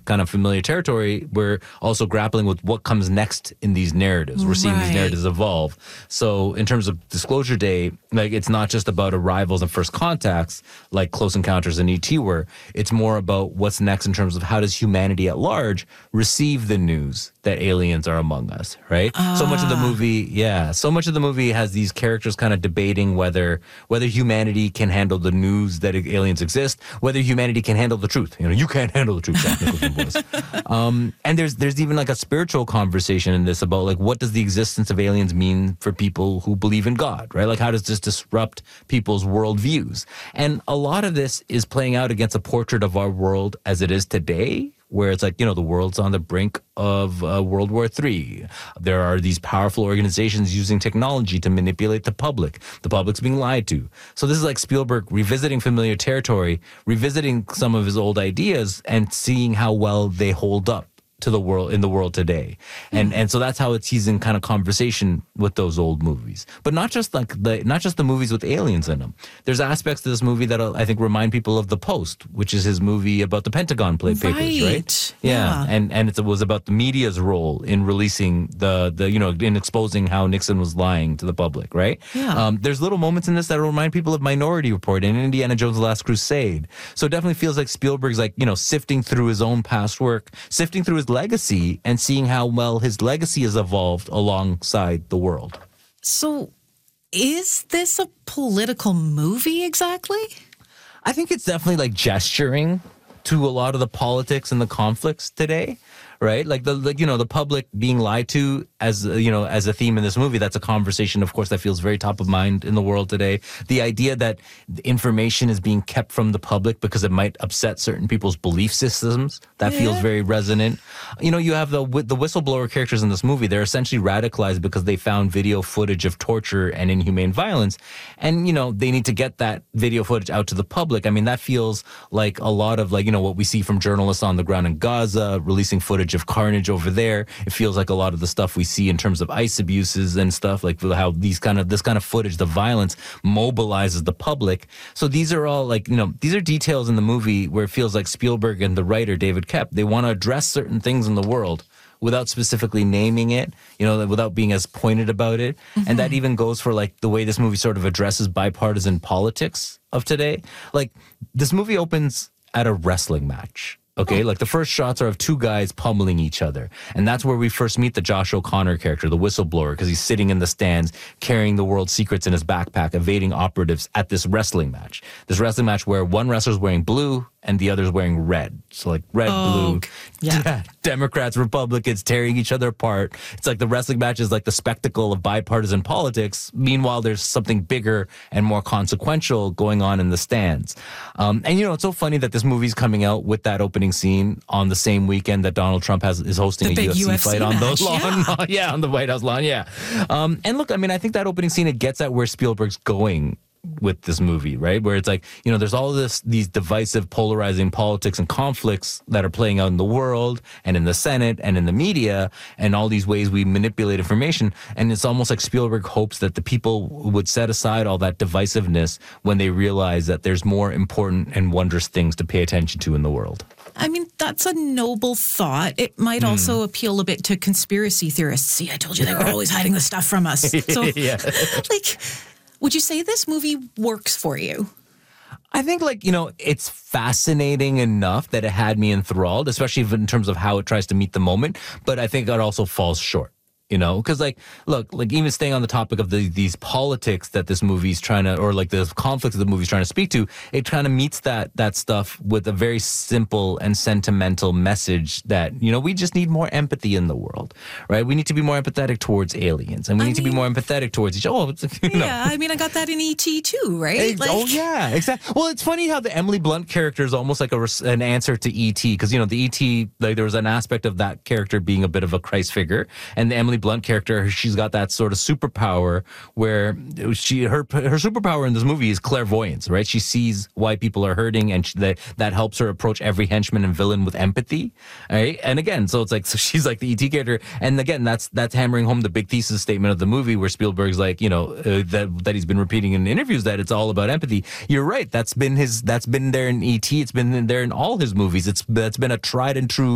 kind of familiar territory, we're also grappling with what comes next in these narratives. We're seeing these narratives evolve. So in terms of Disclosure Day, like it's not just about arrivals and first contacts like Close Encounters and E.T. were. It's more about what's next in terms of how does humanity at large receive the news that aliens are among us, right? So much of the movie has these characters kind of debating whether humanity can handle the news that aliens exist, whether humanity can handle the truth. You can't handle the truth, Jack Nicholson voice. And there's even like a spiritual conversation in this about like what does the existence of aliens mean for people who believe in God, right? Like how does this disrupt people's worldviews? And a lot of this is playing out against a portrait of our world as it is today, where it's like, the world's on the brink of World War III. There are these powerful organizations using technology to manipulate the public. The public's being lied to. So this is like Spielberg revisiting familiar territory, revisiting some of his old ideas and seeing how well they hold up to the world in the world today. And so that's how he's in kind of conversation with those old movies. But not just the movies with aliens in them. There's aspects to this movie that I think remind people of The Post, which is his movie about the Pentagon papers, right? Yeah. And it was about the media's role in releasing in exposing how Nixon was lying to the public, right? Yeah. There's little moments in this that remind people of Minority Report and Indiana Jones: The Last Crusade. So it definitely feels like Spielberg's like, sifting through his own past work, sifting through his legacy and seeing how well his legacy has evolved alongside the world. So is this a political movie exactly? I think it's definitely like gesturing to a lot of the politics and the conflicts today, right? Like the public being lied to as a theme in this movie. That's a conversation, of course, that feels very top of mind in the world today. The idea that information is being kept from the public because it might upset certain people's belief systems, that feels very resonant. You have the whistleblower characters in this movie. They're essentially radicalized because they found video footage of torture and inhumane violence. And, they need to get that video footage out to the public. I mean, that feels like a lot of what we see from journalists on the ground in Gaza, releasing footage of carnage over there. It feels like a lot of the stuff we see in terms of ICE abuses and stuff, like how this kind of footage, the violence mobilizes the public. So these are all these are details in the movie where it feels like Spielberg and the writer, David Koepp, they want to address certain things in the world without specifically naming it, without being as pointed about it. Mm-hmm. And that even goes for like the way this movie sort of addresses bipartisan politics of today. Like this movie opens at a wrestling match. Okay, like the first shots are of two guys pummeling each other. And that's where we first meet the Josh O'Connor character, the whistleblower, because he's sitting in the stands carrying the world's secrets in his backpack, evading operatives at this wrestling match. This wrestling match where one wrestler's wearing blue and the other's wearing red. So like red, blue, Democrats, Republicans tearing each other apart. It's like the wrestling match is like the spectacle of bipartisan politics. Meanwhile, there's something bigger and more consequential going on in the stands. And it's so funny that this movie's coming out with that opening scene on the same weekend that Donald Trump is hosting the a UFC fight match, on the lawn. On the White House lawn, and look, I mean, I think that opening scene, it gets at where Spielberg's going with this movie, right? Where it's like, there's all these divisive, polarizing politics and conflicts that are playing out in the world and in the Senate and in the media and all these ways we manipulate information. And it's almost like Spielberg hopes that the people would set aside all that divisiveness when they realize that there's more important and wondrous things to pay attention to in the world. I mean, that's a noble thought. It might also appeal a bit to conspiracy theorists. See, I told you they were always hiding the stuff from us. So, would you say this movie works for you? I think, it's fascinating enough that it had me enthralled, especially in terms of how it tries to meet the moment. But I think it also falls short. Because even staying on the topic of these politics that this movie's trying to, or like the conflicts that the movie's trying to speak to, it kind of meets that stuff with a very simple and sentimental message that, we just need more empathy in the world, right? We need to be more empathetic towards aliens, and we need to be more empathetic towards each other. Yeah, I mean, I got that in E.T. too, right? Exactly. Well, it's funny how the Emily Blunt character is almost like an answer to E.T., because, the E.T., there was an aspect of that character being a bit of a Christ figure, and the Emily Blunt character, she's got that sort of superpower where her superpower in this movie is clairvoyance, right? She sees why people are hurting, and that helps her approach every henchman and villain with empathy, right? And again, so she's like the E.T. character, and again, that's hammering home the big thesis statement of the movie, where Spielberg's like, that he's been repeating in interviews, that it's all about empathy. You're right. That's been there in E.T. It's been there in all his movies. That's been a tried and true